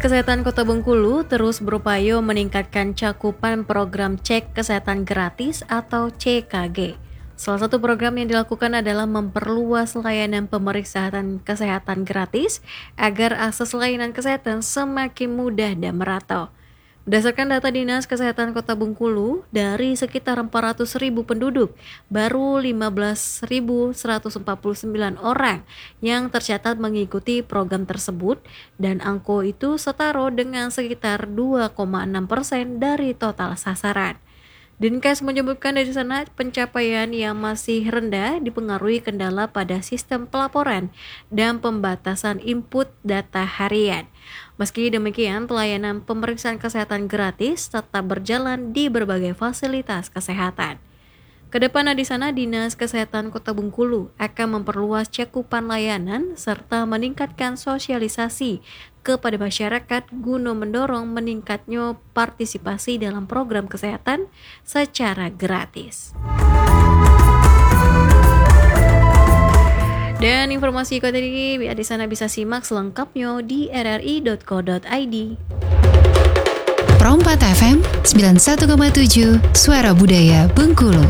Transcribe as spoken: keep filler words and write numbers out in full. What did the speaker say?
Kesehatan Kota Bengkulu terus berupaya meningkatkan cakupan program cek kesehatan gratis atau C K G. Salah satu program yang dilakukan adalah memperluas layanan pemeriksaan kesehatan gratis agar akses layanan kesehatan semakin mudah dan merata. Berdasarkan data Dinas Kesehatan Kota Bengkulu, dari sekitar empat ratus ribu penduduk, baru lima belas ribu seratus empat puluh sembilan orang yang tercatat mengikuti program tersebut dan angka itu setara dengan sekitar dua koma enam persen dari total sasaran. Dinkes menyebutkan dari sana pencapaian yang masih rendah dipengaruhi kendala pada sistem pelaporan dan pembatasan input data harian. Meski demikian, pelayanan pemeriksaan kesehatan gratis tetap berjalan di berbagai fasilitas kesehatan. Kedepan di sana Dinas Kesehatan Kota Bengkulu akan memperluas cakupan layanan serta meningkatkan sosialisasi kepada masyarakat guna mendorong meningkatnya partisipasi dalam program kesehatan secara gratis. Dan informasi kota ini di sana bisa simak selengkapnya di r r i dot co dot i d. Pro empat F M sembilan puluh satu koma tujuh Suara Budaya Bengkulu.